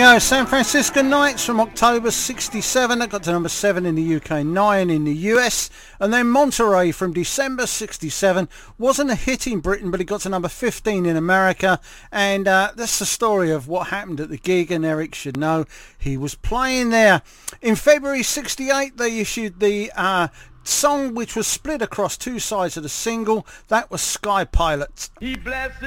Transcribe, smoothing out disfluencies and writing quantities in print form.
go, San Francisco Nights from October 67. That got to number 7 in the UK, 9 in the US. And then Monterey from December 67. Wasn't a hit in Britain, but it got to number 15 in America. And that's the story of what happened at the gig, and Eric should know he was playing there. In February 68, they issued the song which was split across two sides of the single. That was Sky Pilot. He blessed